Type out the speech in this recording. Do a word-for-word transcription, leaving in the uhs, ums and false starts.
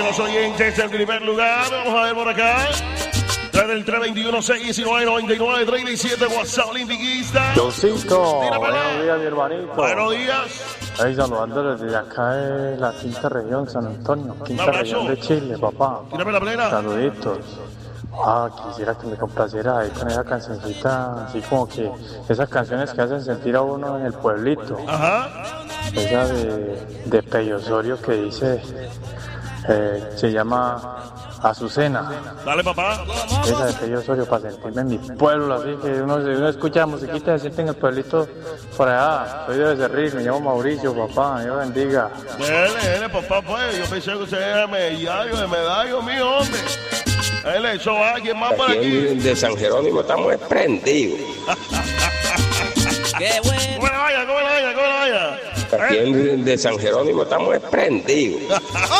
Los oyentes en primer lugar, vamos a ver por acá. Desde el tres dos uno, seis uno nueve, nueve nueve tres siete, WhatsApp Olympiquista. Johncito, buenos días, mi hermanito. Buenos días. Ahí saludando desde acá de la quinta región, San Antonio, quinta región de Chile, papá. Tírame la plena. Saluditos. Ah, quisiera que me complaciera ahí con esa cancioncita, así como que esas canciones que hacen sentir a uno en el pueblito. Ajá. Esa de, de Pello Osorio que dice, eh, se llama Azucena. Dale, papá. Esa de Pello Osorio para sentirme en mi pueblo, así que uno, uno escucha musiquita y se siente en el pueblito por allá. Soy de Becerril, me llamo Mauricio, papá, Dios bendiga. Dele, dele, papá, pues. Yo pensé que usted era medallo, de medallo mío, hombre. Él echó a alguien más por aquí. Aquí de San Jerónimo estamos prendidos. ¡Qué bueno! ¿Cómo la vaya? ¿Cómo la vaya? ¿Cómo la vaya? Aquí de San Jerónimo estamos prendidos.